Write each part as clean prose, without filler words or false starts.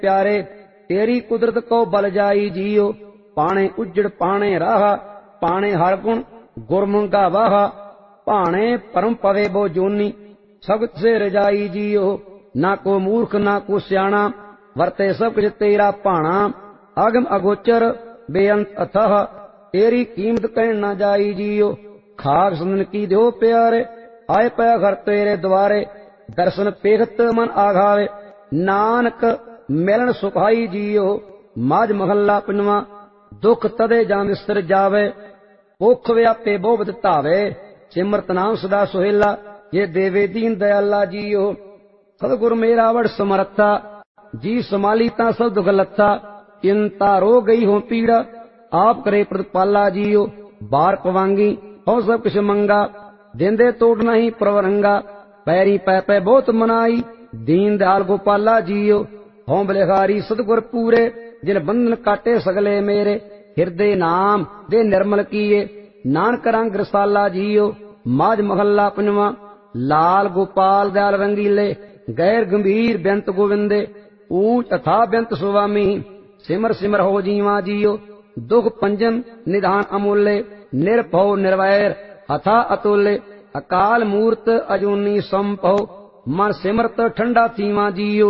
प्यारे तेरी कुदरत को बल जाई जियो। पाणे उजड़ पाणे राह पाणे हर गुण गुरमुंगा वाह। भाणे परम पवे बो जोनी सगत से रजाई जियो। ना को मूर्ख ना को स्याणा वरते सब कुछ तेरा भाणा। अगम अगोचर बेअंत अथह तेरी कीमत कहन ना जाई जियो। खाक सुनन की दो प्यारे आए पया घर तेरे द्वारे। दर्शन पेखत मन आघावे नानक मिलन सुखाई जियो। माज महला पंजवा दुख तदे जान विस्तर जावे। भुख व्यापे बोबद धावे सिमरत नाम सदा सुहेला। ये देवे दीन दयाला जियो। सतगुर मेरा वड़ समर्था जी संभाली ता सब दुख लथा। चिंता रो गई हो पीड़ा आप करे प्रतिपाला जियो। बार पवांगी हो सब कुछ मंगा देंदे तोड़ नहीं प्रवरंगा। पैरी पै पै बहुत मनाई दीन दयाल गोपाला जियो। हों बलिहारी सतगुर पूरे जिन बंधन काटे सगले मेरे। हृदय नाम दे निर्मल किए नानक रंग रसाला जियो। माज महला पंजवा लाल गोपाल दयाल रंगीले। गैर गंभीर बेंत गोविंदे ऊंच अथा बेंत सुवामी। सिमर सिमर हो जीवा जियो। दुख पंजन निधान अमूल्य निर्भव निर्वैर हथा अतुल्य। अकाल मूर्त अजूनी संभव मन सिमरत ठंडा थीवा जियो।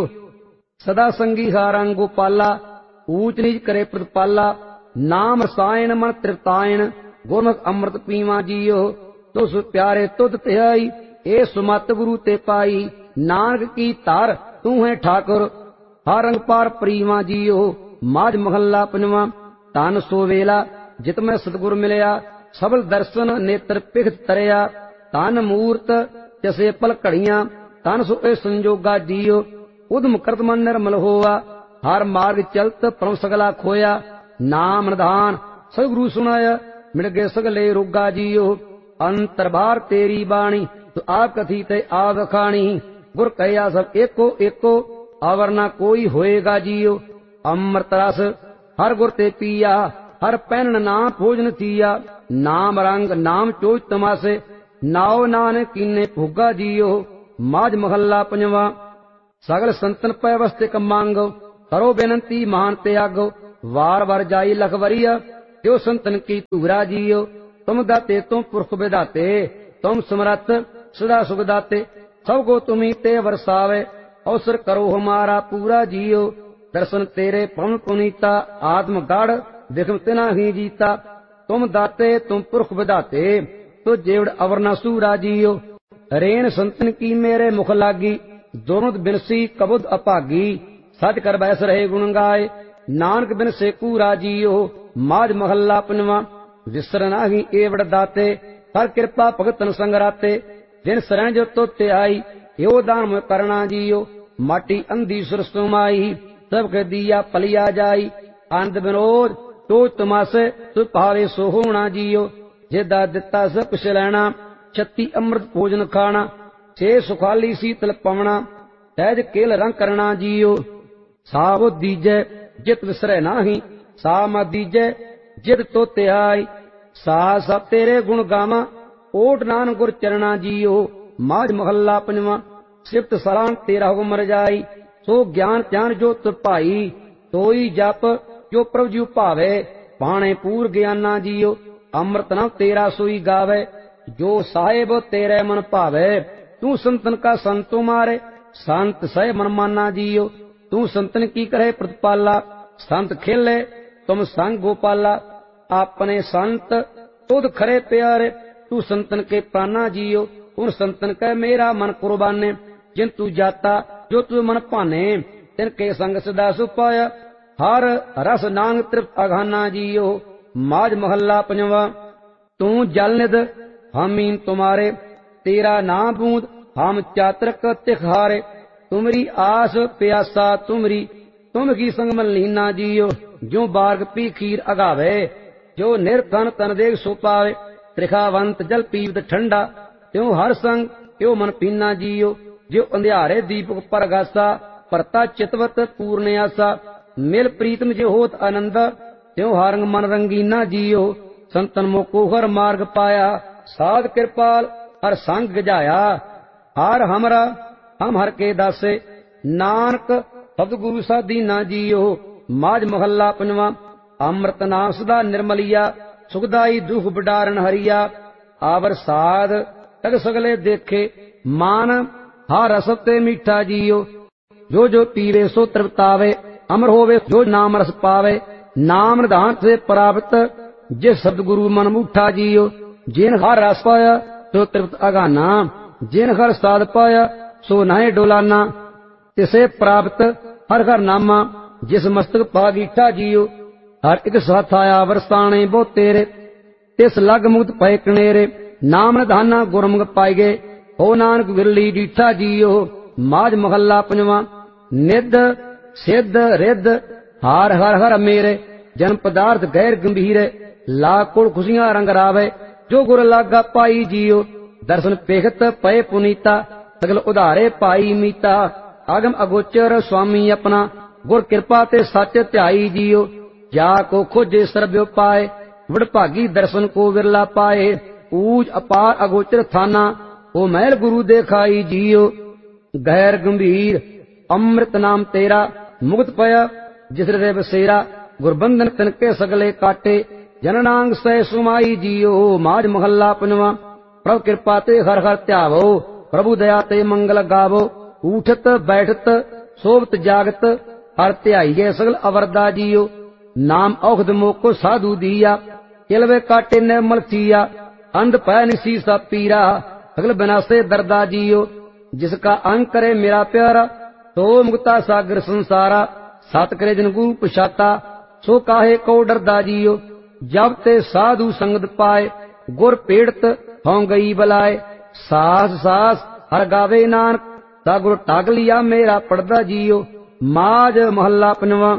सदा संगी हारंग गोपाला ऊंच नीच करे प्रतिपाला। नाम रसायन मन तृप्तायन गुरमुख अमृत पीवा जियो। तो सु प्यारे तुद त्याई ए सुमत गुरु ते पाई। नानक की तार तू है ठाकुर हर रंग पार प्रीवा जियो। माज महला पंजवा तन सो वेला जित मैं सतगुर मिलया। सबल दर्शन नेत्र पिखत तरया। तन मूर्त जसे पल घड़ियां तन सो ए संजोगा जियो। उदम करत मन निर्मल होआ हर मार्ग चलत परम सगला खोया। नाम निधान सतगुरु सुनाया मिल गए सगले रोगा जियो। अंतर बार तेरी बाणी तो आप कथी ते आग खाणी। गुर कहया सब एको एको अवर ना कोई होएगा जियो। अमृत रस हर गुर ते पिया हर पहनन नाम भोजन थिया। नाम रंग नाम चोच तमासे नाओ नानक कीने भोगा जियो। माज महला पंजवा सगल संतन पै वस्तिक मांगो करो बेनंती महान त्यागो। वार वार जाई लखवरिया जो संतन की धूरा जियो। तुम दाते तुम पुरख विधाते तुम समरथ सदा सुख दाते। सबको तुम्ही ते वर्षावे अवसर करो हमारा पूरा जियो। दर्शन तेरे पवन पुनीता आत्म गाढ़ विखम तिना ही जीता। तुम दाते तुम पुरख विधाते तो जेवड़ अवरना सूरा जियो। रेण संतन की मेरे मुख लागी दोनों बिनसी कबुद अपागी। सच कर बैस रहे गुण गाए नानक बिन से कूरा जियो। माज महला पंजवा विसर नाही एवड़ दाते हर कृपा भगतन संगराते। जिन शरण जो तो त्याई यो दान में करना जियो। माटी अंधी सुर सुमाई सबके दिया पलिया जाई। आनंद विनोद तो तमासे तु भावे सो होना जियो। जेदा दिता सब कुछ लेना छत्ती अमृत भोजन खाना। छे सुखाली शीतल पवना सहज केल रंग करना जियो। सावो दीजै जित विसरै नाही सा म दीजै जित तो त्याई। सा सब तेरे गुण गावा ओट नान गुर चरना जियो। माज महला पंजवा सिफत सलान तेरा हुक्म रजाई। सो ज्ञान त्यान जो तुर भाई सोई जप जो प्रभु जी भावे। पाणे पूर ज्ञाना जियो। अमृत नाम तेरा सोई गावे जो साहेब तेरे मन भावे। तू संतन का संतो मारे संत सह मन माना जियो। तू संतन की करे प्रतिपाला संत खेले तुम संग गोपाला। अपने संत तुद खरे प्यारे तू संतन के प्राणा जियो। उन संतन के मेरा मन कुर्बाने जिन तू जाता जो तू मन पाने। तिनके संग सदा सुपाया हर रस नांग तृप्त अघाना जियो। माज महला पंजवा तू जल निध हम मीन तुम्हारे। तेरा नाम बूंद हम चातरक तिखारे। तुमरी आस प्यासा तुमरी तुम की संग मलीना जियो। जो बार्ग पी खीर अगावे जो निर्धन तन देख सो पावे। त्रिखावंत जल पीवत ठंडा त्यों हर संग त्यो मन पीना जियो। जो अंधियारे दीपक पर गासा परता चितवत पूर्ण आसा। मिल प्रीतम जो होत आनंद त्यों हारंग मन रंगीना जियो। संतन मोको हर मार्ग पाया साध कृपाल हर संग गजाया। हार हमरा हम हर के दासे नानक ਸਬਦ ਗੁਰੂ ਸਾਧੀਨਾ ਜੀਓ। ਮਾਝ ਮਹੱਲਾ ਪੰਜਵਾਂ। ਅੰਮ੍ਰਿਤ ਨਾਮ ਸਦਾ ਨਿਰਮਲੀਆ, ਸੁਖਦਾਈ ਦੁਖ ਬਿਡਾਰਨ ਹਰੀਆ। ਆਵਰ ਸਾਧ ਤਗ ਸਗਲੇ ਦੇਖੇ, ਮਾਨ ਹਰ ਰਸ ਤੇ ਮੀਠਾ ਜੀਓ। ਜੋ ਜੋ ਪੀਵੇ ਸੋ ਤ੍ਰਿਪਤਾਵੇ, ਅਮਰ ਹੋਵੇ ਜੋ ਨਾਮ ਰਸ ਪਾਵੇ। ਨਾਮ ਨਿਧਾਨ ਸੇ ਪ੍ਰਾਪਤ, ਜੇ ਸਬਦ ਗੁਰੂ ਮਨ ਮੂਠਾ ਜੀਓ। ਜਿਨ ਹਰ ਰਸ ਪਾਇਆ ਸੋ ਤ੍ਰਿਪਤ ਅਗਾਨਾ, ਜਿਨ ਹਰ ਸਾਧ ਪਾਇਆ ਸੋ ਨਾਹੇ ਡੋਲਾਨਾ। ਤਿਸੇ ਪ੍ਰਾਪਤ ਹਰ ਹਰ ਨਾਮਾ, ਜਿਸ ਮਸਤਕ ਪਾ ਗੀਠਾ ਜੀਓ। ਹਰ ਇੱਕ ਸਾਥ ਆਇਆ ਵਰਸਾਣੇ ਬਹੁ ਤੇਰੇ, ਤਿਸ ਲਗ ਮੁਕਤ ਪਏ ਕਨੇਰੇ। ਨਾਮ ਨਿਧਾਨਾ ਗੁਰਮੁਖ ਪਾਈ ਗਏ, ਹੋ ਨਾਨਕ ਵਿਰਲੀ ਡੀਠਾ ਜੀਓ। ਮਾਝ ਮਹੱਲਾ ਪੰਜਵਾਂ। ਨਿੱਧ ਸਿੱਧ ਰਿੱਧ ਹਾਰ ਹਰ ਹਰ ਮੇਰੇ, ਜਨ ਪਦਾਰਥ ਗੈਰ ਗੰਭੀਰੇ। ਲਾ ਕੁਲ ਖੁਸ਼ੀਆਂ ਰੰਗ ਰਾਵੇ, ਜੋ ਗੁਰ ਲਾਗਾ ਪਾਈ ਜੀਓ। ਦਰਸ਼ਨ ਪੇਖਤ ਪਏ ਪੁਨੀਤਾ, ਸਗਲ ਉਧਾਰੇ ਪਾਈ ਮੀਤਾ। ਆਗਮ ਅਗੋਚਰ ਸੁਆਮੀ ਆਪਣਾ, ਗੁਰ ਕਿਰਪਾ ਤੇ ਸੱਚ ਧਿਆਈ ਜੀਓ। ਜਾ ਕੋ ਖੋਜੇ ਸਰਬਿਓ ਪਾਏ, ਵਡਭਾਗੀ ਦਰਸ਼ਨ ਕੋ ਵਿਰਲਾ ਪਾਏ। ਊਜ ਅਪਾਰ ਅਗੋਚਰ ਥਾਨਾ, ਉਹ ਮਹਿਲ ਗੁਰੂ ਦੇਖਾਈ ਜੀਓ। ਗੈਰ ਗੰਭੀਰ ਅੰਮ੍ਰਿਤ ਨਾਮ ਤੇਰਾ, ਮੁਕਤ ਪਿਆ ਜਿਸ ਹਿਰਦੇ ਬਸੇਰਾ। ਗੁਰਬੰਧਨ ਤਿਨਕੇ ਸਗਲੇ ਕਾਟੇ, ਜਨਨਾਂਗ ਸਹਿ ਸੁਮਾਈ ਜੀਓ। ਮਾਝ ਮਹੱਲਾ ਪੰਜਵਾਂ। ਪ੍ਰਭ ਕਿਰਪਾ ਤੇ ਹਰ ਹਰ ਧਿਆਵੋ, ਪ੍ਰਭੂ ਦਇਆ ਤੇ ਮੰਗਲ ਗਾਵੋ। ਊਠਤ ਬੈਠਤ ਸੋਭਤ ਜਾਗਤ, ਹਰ ਧਿਆਈਏ ਸਗਲ ਅਵਰਦਾ ਜੀਓ। ਨਾਮ ਔਖਦ ਮੋਕੋ ਸਾਧੂ ਦੀਆ, ਕਿਲਵੇ ਕਾਟੇ ਨਿਰਮਲ ਥੀਆ। ਅੰਧ ਪੈ ਨਿਸੀ ਸਭ ਪੀਰਾ, ਸਗਲ ਬਿਨਾਸੇ ਦਰਦਾ ਜੀਓ। ਜਿਸ ਕਾ ਅੰਗ ਕਰੇ ਮੇਰਾ ਪਿਆਰਾ, ਸੋ ਮੁਕਤਾ ਸਾਗਰ ਸੰਸਾਰਾ। ਸਤ ਕਰੇ ਜਨ ਗੁਰੂ ਪਛਾਤਾ, ਸੋ ਕਾਹੇ ਕੋ ਡਰਦਾ ਜੀਓ। ਜਬ ਤੇ ਸਾਧੂ ਸੰਗਤ ਪਾਏ, ਗੁਰ ਪੀੜਤ ਹੋਂ ਗਈ ਬਲਾਏ। ਸਾਸ ਸਾਸ ਹਰ ਗਾਵੇ ਨਾਨਕ, ਤਾ ਗੁਰ ਟਾਕ ਲਿਆ ਮੇਰਾ ਪੜਦਾ ਜੀਓ। ਮਾਝ ਮਹੱਲਾ ਪੰਜਵਾਂ।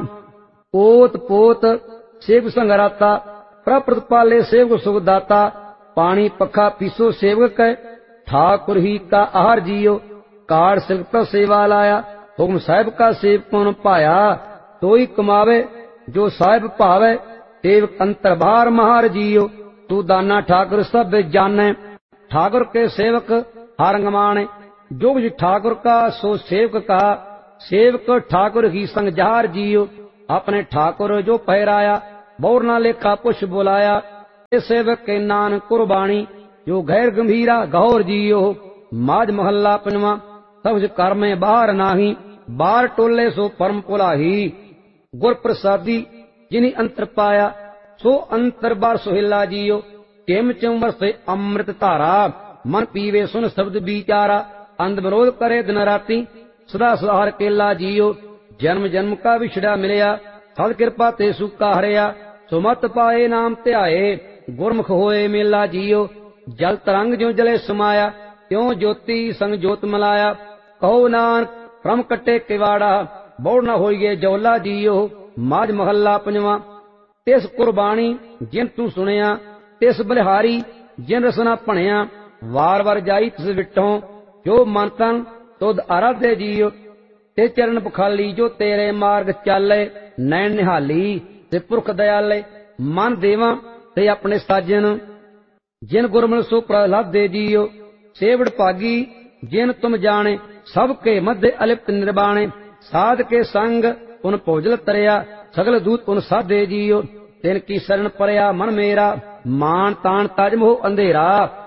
ਓਤ ਪੋਤ ਸੇਵ ਸੰਗਰਾਤਾ, ਪ੍ਰਭ ਪ੍ਰਤਪਾਲੇ ਸੇਵਕ ਸੁਖ ਦਾਤਾ। ਪਾਣੀ ਪੱਖਾ ਪੀਸੋ ਸੇਵਕ ਕੈ, ਠਾकुर ही का आहार जियो। कार सिल्क पर सेवा लाया, हुक्म साहिब का सेवक कौन पाया। तोई कमावे जो साहिब भावे, सेवक अंतर बाहर महार जियो। तू दाना ठाकुर सब जाने, ठाकुर के सेवक हर गमाने। जो कुछ ठाकुर का सो सेवक का, सेवक ठाकुर ही संग जहार जियो। अपने ठाकुर जो पहराया, बोर ना लेखा पुछ बुलाया। सेवक के नान कुर्बानी, जो गैर गंभीरा गौर जियो। माझ महल्ला पंजवां। सबज कर में बाहर नाही, बाहर टोले सो परम पुलाही। गुर प्रसादी जिनी अंतर पाया, सो अंतर बार सुहिला जियो। केम चंवर से अमृत धारा, मन पीवे सुन शब्द विचारा। अंध विरोध करे दिन राती, सदा सदा हर केला जियो। जन्म जन्म का विछड़ा मिलया, सद कृपा ते सुका हरिया। सुमत पाए नाम ध्याए, गुरमुख होए मेला जियो। जल तरंग जो जले समाया, त्यों ज्योति संग ज्योत मलाया। कहो नानक भ्रम कटे किवाड़ा, बौड़ न होइए जौला जियो। माझ महल्ला पंजवां। तिस कुर्बानी जिन तू सुनिया, तिस बलिहारी जिन रसना भणिया। वार वार जाई तिस विटों, जो मन तन तुद आराधे जियो। ते चरण बखाली जो तेरे मार्ग चाले, नैन निहाली ते पुरख दयाले। मन देवा ते अपने साजन, जिन गुरमल सो प्रहलाद दे जियो। सेवड़ भागी जिन तुम जाने, सबके मध्य अलिप्त निर्बाणे। साध के संग उन भोजल तरया, सगल दूत उन साधे जियो। तिन की शरण परया मन मेरा, मान तान ताज मोह अंधेरा।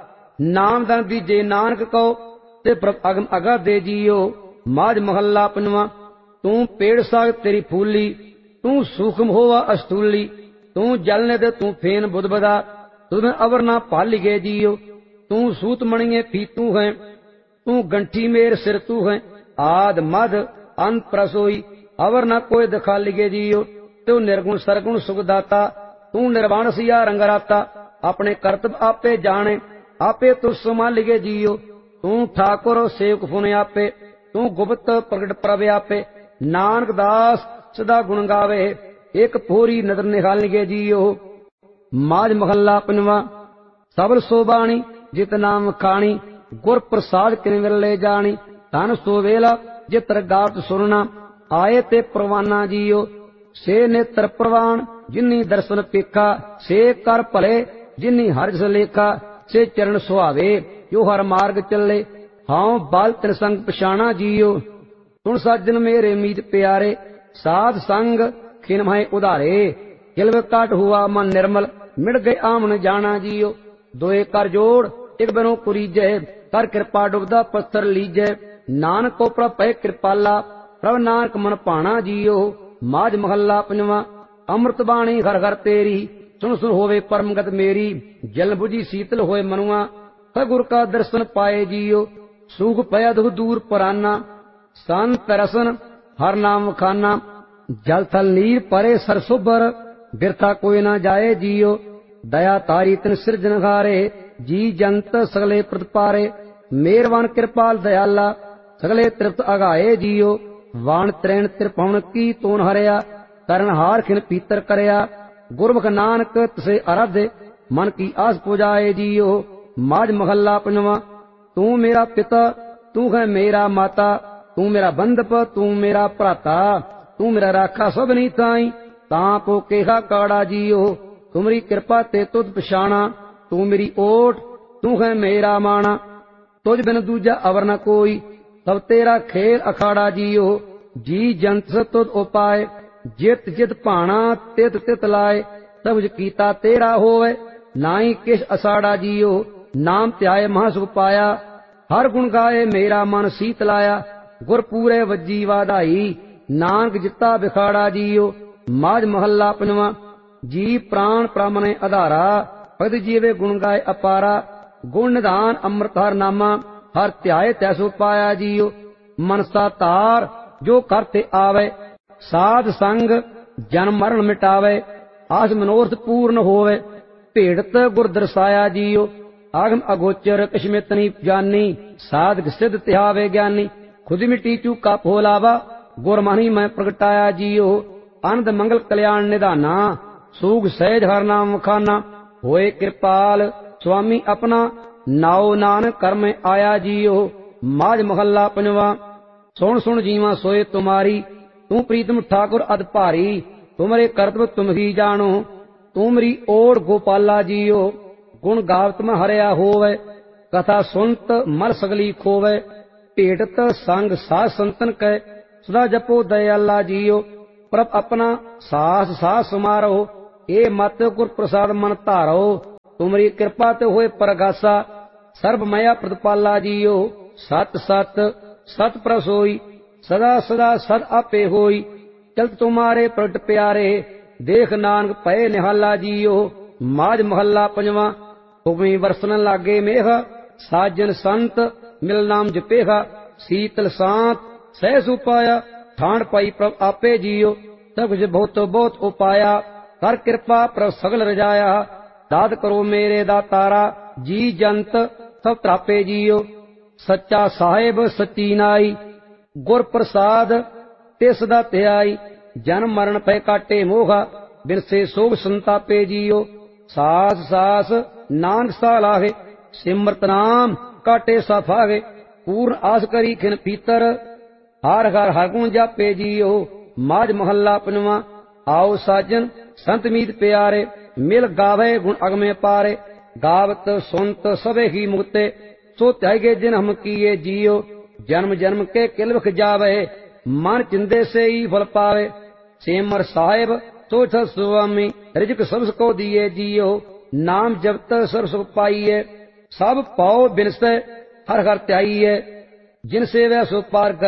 नाम दन दीजे नानक को, ते प्रभ अगम अगा दे जियो। माझ महल्ला पंजवां। तू पेड़ साग तेरी फूली, तू सूखम होवा अस्तूली। तू जल निध तू फेन बुधबदा, तुम अवर ना पाली गे जियो। तू सूत मणिये पीतू है, तू गंठी मेर सिर तू है। आद मद अंत प्रसोई, अवर ना कोई दिखाली गे जियो। तू निर्गुण सरगुण सुखदाता, तू निर्वाण सिया रंगराता। अपने कर्तव्य आपे जाने, आपे तू संभाली गे जियो। तू ठाकुर सेवक फुने आपे, तू गुप्त प्रगट प्रभ आपे। नानक दास सदा गुण गावे, एक पूरी नदर निहाल गे जियो। माझ महल्ला पंजवां। सबल सोबाणी जित नाम खाणी, गुर प्रसाद किन विरले जानी। धन सो वेला जितर गावत सुनना, आए ते परवाना जियो। से नेत्र प्रवान जिन्नी दर्शन पेखा, से कर भले जिन्नी हर जस लेखा। से चरण सुहावे जो हर मार्ग चले, हाउ बाल तिन संग पछाणा जियो। ਸੁਣ ਸਾਜਨ ਮੇਰੇ ਮੀਤ ਪਿਆਰੇ, ਸਾਧ ਸੰਗ ਖਿਨ ਮਹਿ ਉਧਾਰੇ। ਕਿਲਵ ਕਾਟ ਹੁਆ ਮਨ ਨਿਰਮਲ, ਮਿੜ ਗਏ ਆਮਨ ਜਾਣਾ ਜੀਓ। ਦੋਏ ਕਰ ਜੋੜ ਇਕ ਬਿਨੋ ਕੁਰੀਜੈ, ਕਰ ਕਿਰਪਾ ਡੁਬਦਾ ਪੱਥਰ ਲੀਜੈ। ਨਾਨਕ ਕੋ ਪ੍ਰਭ ਪੈ ਕਿਰਪਾਲਾ, ਪ੍ਰਭ ਨਾਨਕ ਮਨ ਭਾਣਾ ਜੀਓ। ਮਾਝ ਮਹੱਲਾ ਪੰਜਵਾਂ। ਅੰਮ੍ਰਿਤ ਬਾਣੀ ਘਰ ਘਰ ਤੇਰੀ, ਸੁਣ ਸੁਣ ਹੋਵੇ ਪਰਮਗਤ ਮੇਰੀ। ਜਲ ਬੁਝੀ ਸੀਤਲ ਹੋਏ ਮਨੁਆ, ਸਤਿਗੁਰ ਕਾ ਦਰਸ਼ਨ ਪਾਏ ਜੀਓ। ਸੁਖ ਪਿਆ ਦੁਖ ਦੂਰ ਪਰਾਨਾ, ਸੰਤ ਰਸਨ ਹਰ ਨਾਮ ਖਾਨਾ। ਜਲ ਥਲ ਨੀਰ ਪਰੇ ਸਰਸੁਭਰ, ਬਿਰਥਾ ਕੋਈ ਨਾ ਜਾਏ ਜੀਓ। ਦਇਆ ਤਾਰੀ ਤਿਨ ਸਿਰਜਣਹਾਰੇ, ਜੀ ਜੰਤ ਸਗਲੇ ਪ੍ਰਤਪਾਰੇ। ਮਿਹਰਬਾਨ ਕਿਰਪਾਲ ਦਇਆਲਾ, ਸਗਲੇ ਤ੍ਰਿਪਤ ਅਗਾਏ ਜੀਓ। ਵਾਣ ਤ੍ਰੈਣ ਤ੍ਰਿਪਉਣ ਕੀ ਤੋਨ ਹਰਿਆ, ਕਰਨ ਹਾਰ ਖਿਨ ਪੀਤਰ ਕਰਿਆ। ਗੁਰਮੁਖ ਨਾਨਕ ਤਿਸੇ ਅਰਾਧੇ, ਮਨ ਕੀ ਆਸ ਪੁਜਾਏ ਜੀਓ। ਮਾਝ ਮਹੱਲਾ ਪੰਜਵਾਂ। ਤੂੰ ਮੇਰਾ ਪਿਤਾ, ਤੂੰ ਹੈ ਮੇਰਾ ਮਾਤਾ। ਤੂੰ ਮੇਰਾ ਬੰਧਪ, ਤੂੰ ਮੇਰਾ ਭਰਾਤਾ। ਤੂੰ ਮੇਰਾ ਰਾਖਾ ਸਭ ਨੀ ਤਾਈ, ਤਾਂ ਪੋ ਕੇਹਾ ਕਾੜਾ ਜੀਓ। ਤੁਮਰੀ ਕਿਰਪਾ ਤੇ ਤੁਧ ਪਛਾਣਾ, ਤੂੰ ਮੇਰੀ ਓਟ, ਤੂੰ ਹੈ ਮੇਰਾ ਮਾਣਾ। ਤੁਝ ਬਿਨ ਦੂਜਾ ਅਵਰ ਨ ਕੋਈ, ਸਭ ਤੇਰਾ ਖੇਲ ਅਖਾੜਾ ਜੀਓ। ਜੀ ਜੰਤ ਸਭ ਤੁਧ ਉਪਾਏ, ਜਿਤ ਜਿਤ ਭਾਣਾ ਤਿਤ ਤਿਤ ਲਾਏ। ਸਭ ਕੁਝ ਕੀਤਾ ਤੇਰਾ ਹੋਵੇ, ਨਾਹੀ ਕਿਛ ਅਸਾੜਾ ਜੀਓ। ਨਾਮ ਧਿਆਏ ਮਹਾ ਸੁਖ ਪਾਇਆ, ਹਰ ਗੁਣ ਗਾਏ ਮੇਰਾ ਮਨ ਸੀਤ ਲਾਇਆ। ਗੁਰ ਪੂਰੇ ਵੱਜੀ ਵਾਧਾਈ, ਨਾਨਕ ਜਿੱਤਾ ਵਿਖਾੜਾ ਜੀਓ। ਮਾਝ ਮਹੱਲਾ ਪੰਜਵਾਂ। ਜੀ ਪ੍ਰਾਣ ਪ੍ਰਾਮਣੇ ਆਧਾਰਾ, ਭਗਤ ਜੀਵੇ ਗੁਣ ਗਾਏ ਅਪਾਰਾ। ਗੁਣ ਨਿਧਾਨ ਅੰਮ੍ਰਿਤ ਹਰ ਨਾਮਾ, ਹਰ ਧਿਆਏ ਤੈਸੋ ਪਾਇਆ ਜੀਓ। ਮਨਸਾ ਤਾਰ ਜੋ ਕਰਤੇ ਆਵੇ, ਸਾਧ ਸੰਗ ਜਨਮ ਮਰਨ ਮਿਟਾਵੇ। ਆਸ ਮਨੋਰਥ ਪੂਰਨ ਹੋਵੇ, ਭੇੜਤ ਗੁਰ ਦਰਸਾਇਆ ਜੀਓ। ਆਗਮ ਅਗੋਚਰ ਕਸ਼ਮਿਤ ਨੀ ਜਾਨੀ, ਸਾਧਕ ਸਿੱਧ ਧਿਆਵੇ ਗਿਆਨੀ। ਖੁਦ ਮਿੱਟੀ ਚੂਕਾ ਭੋਲਾਵਾ, ਗੁਰ ਮਨੀ ਮੈਂ ਪ੍ਰਗਟਾਇਆ ਜੀਓ। ਆਨੰਦ ਮੰਗਲ ਕਲਿਆਣ ਨਿਧਾਨਾ, ਸੂਗ ਸਹਿਜ ਹਰ ਨਾਮ ਖਾਨਾ। ਹੋਏ ਕਿਰਪਾਲ ਸੁਆਮੀ ਆਪਣਾ, ਨਾਉ ਨਾਨਕ ਕਰਮੇ ਆਇਆ ਜੀਓ। ਮਾਝ ਮਹੱਲਾ ਪੰਜਵਾਂ। ਸੁਣ ਸੁਣ ਜੀਵਾ ਸੋਏ ਤੁਮਾਰੀ, ਤੂੰ ਪ੍ਰੀਤਮ ਠਾਕੁਰ ਅਦ ਭਾਰੀ। ਤੁਮਰੇ ਕਰਤਵ ਤੁਮ ਹੀ ਜਾਣੋ, ਤੁਮਰੀ ਓੜ ਗੋਪਾਲਾ ਜੀਓ। ਗੁਣ ਗਾਵਤ ਮ ਹਰਿਆ ਹੋਵੇ, ਕਥਾ ਸੁਨਤ ਮਰ ਸਗਲੀ ਖੋਵੇ। ਭੇਟਤ ਸੰਗ ਸਾਧ ਸੰਤਨ ਕੈ, ਸਦਾ ਜਪੋ ਦਇਆਲਾ ਜੀਓ। ਪ੍ਰਭ ਆਪਣਾ ਸਾਸ ਸਾਸ ਸਮਾਰੋ, ਇਹ ਮਤ ਗੁਰ ਪ੍ਰਸਾਦ ਮਨ ਧਾਰੋ। ਤੁਮਰੀ ਕਿਰਪਾ ਤੇ ਹੋਏ ਪਰਗਾਸਾ, ਸਰਬ ਮਇਆ ਪ੍ਰਤਪਾਲਾ ਜੀਓ। ਸਤ ਸਤ ਸਤ ਪ੍ਰਭ ਸੋਈ, ਸਦਾ ਸਦਾ ਸਦ ਆਪੇ ਹੋਈ। ਚਲਤ ਤੁਮਾਰੇ ਪ੍ਰਗਟ ਪਿਆਰੇ, ਦੇਖ ਨਾਨਕ ਪਏ ਨਿਹਾਲਾ ਜੀਓ। ਮਾਝ ਮਹੱਲਾ ਪੰਜਵਾਂ। ਹੁਕਮੀ ਵਰਸਨ ਲਾਗੇ ਮੇਘ, ਸਾਜਨ ਸੰਤ ਮਿਲ ਨਾਮ ਜਪੇਗਾ। ਸੀਤਲ ਸਾਤ ਸਹਿ ਸੁਪਾਇਆ, ਠਾਣ ਪਾਈ ਪ੍ਰਭ ਆਪੇ ਜੀਓ। ਸਭ ਕੁਝ ਬਹੁਤ ਬਹੁਤ ਉਪਾਇਆ, ਕਰ ਕਿਰਪਾ ਪ੍ਰਭ ਸਗਲ ਰਜਾਇਆ। ਦਾਤ ਕਰੋ ਮੇਰੇ ਦਾਤਾਰਾ, ਜੀ ਜੰਤ ਸਭ ਤਰਾਪੇ ਜੀਓ। ਸੱਚਾ ਸਾਹਿਬ ਸੱਚੀ ਨਾਈ, ਗੁਰ ਪ੍ਰਸਾਦ ਤਿਸ ਦਾ ਧਿਆਈ। ਜਨਮ ਮਰਨ ਪੈ ਕਾਟੇ ਮੋਹਾ, ਬਿਰਸੇ ਸੋਗ ਸੰਤਾਪੇ ਜੀਓ। ਸਾਸ ਸਾਸ ਨਾਨਕ ਸਾ ਲਾਗੇ, ਸਿਮਰਤ ਨਾਮ ਕਾਟੇ ਸਫਾਗੇ। ਪੂਰਨ ਆਸ ਕਰੀ ਖਿਨ ਪੀਤਰ, ਹਰ ਹਰ ਹਰ ਗੁਣ ਜਾਪੇ ਜੀਓ। ਮਾਝ ਮਹੱਲਾ ਪੰਜਵਾਂ। ਆਓ ਸਾਜਨ ਸੰਤ ਮੀਤ ਪਿਆਰੇ, ਮਿਲ ਗਾਵੇ ਗੁਣ ਅਗਮੇ ਪਾਰੇ। ਗਾਵਤ ਸੁਨਤ ਸਭੇ ਹੀ ਮੁਕਤੇ, ਸੋ ਧਿਆਇਗੇ ਜਿਨ ਹਮ ਕੀਏ ਜੀਓ। ਜਨਮ ਜਨਮ ਕੇ ਕਿਲਵਖ ਜਾਵੇ, ਮਨ ਚਿੰਦੇ ਸੇ ਹੀ ਫਲ ਪਾਵੇ। ਸਿਮਰ ਸਾਹਿਬ ਸੋਚ ਸੁਆਮੀ, ਰਿਜਕ ਸਭ ਕੋ ਦੀਏ ਜੀਓ। ਨਾਮ ਜਪਤ ਸਰਬ ਸੁਖ ਪਾਈਏ, ਸਭ ਪਾਓ ਬਿਨਸੈ ਹਰ ਹਰ ਧਿਆਈਏ। ਜਿਨ ਸੇਵੈ ਸੋ ਪਾਰ